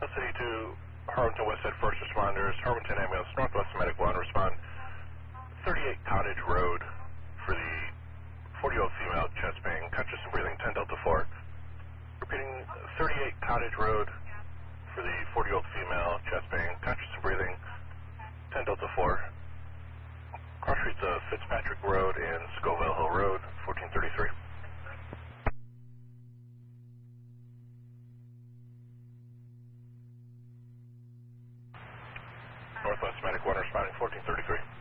City to Harlington Westside first responders, Harlington Ambulance, Northwest Medic 1, respond 38 Cottage Road for the 40-year-old female, chest pain, conscious and breathing, 10 Delta 4. Repeating, 38 Cottage Road for the 40-year-old female, chest pain, conscious and breathing, 10 Delta 4. Cross streets of Fitzpatrick Road and Scoville Hill Road, 1433. Northwest Medic 1 responding 1433.